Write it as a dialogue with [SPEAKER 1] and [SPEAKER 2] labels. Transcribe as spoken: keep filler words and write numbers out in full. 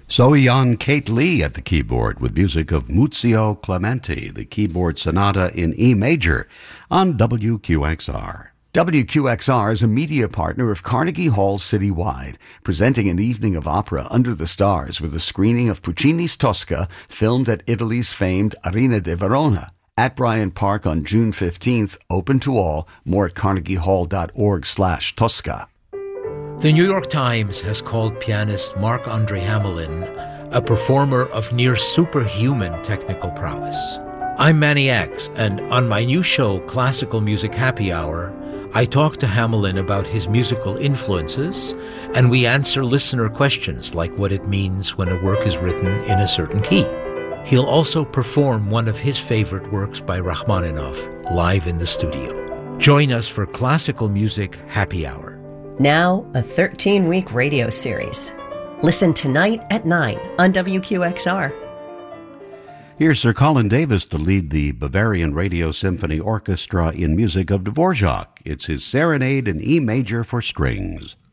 [SPEAKER 1] So young Kate Lee at the keyboard with music of Muzio Clementi, the keyboard sonata in E major on W Q X R.
[SPEAKER 2] W Q X R is a media partner of Carnegie Hall Citywide, presenting an evening of opera under the stars with a screening of Puccini's Tosca, filmed at Italy's famed Arena di Verona, at Bryant Park on June fifteenth, open to all. More at carnegiehall.org slash Tosca.
[SPEAKER 3] The New York Times has called pianist Marc-Andre Hamelin a performer of near superhuman technical prowess. I'm Manny X, and on my new show, Classical Music Happy Hour, I talk to Hamelin about his musical influences, and we answer listener questions like what it means when a work is written in a certain key. He'll also perform one of his favorite works by Rachmaninoff live in the studio. Join us for Classical Music Happy Hour.
[SPEAKER 4] Now, a thirteen-week radio series. Listen tonight at nine on W Q X R.
[SPEAKER 1] Here's Sir Colin Davis to lead the Bavarian Radio Symphony Orchestra in music of Dvorak. It's his Serenade in E major for strings.